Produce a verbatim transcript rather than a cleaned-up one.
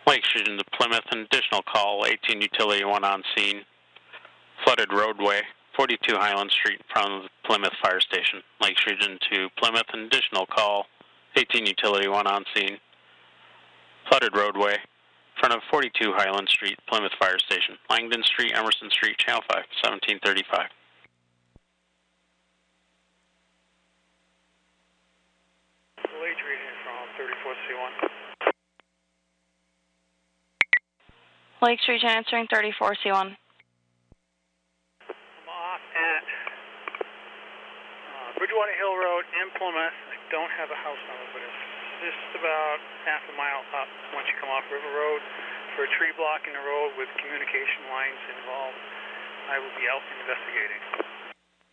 Lakes Region to Plymouth, an additional call, eighteen Utility one on scene. Flooded roadway, forty-two Highland Street in front of the Plymouth Fire Station. Lakes Region to Plymouth, an additional call, eighteen Utility one on scene. Flooded roadway, in front of forty-two Highland Street, Plymouth Fire Station. Langdon Street, Emerson Street, Channel five, seventeen thirty-five. Lakes Region from thirty-four C one. Lakes Region answering thirty-four C one. I'm off at uh, Bridgewater Hill Road in Plymouth. I don't have a house number, but it's just about half a mile up once you come off River Road for a tree block in the road with communication lines involved. I will be out investigating.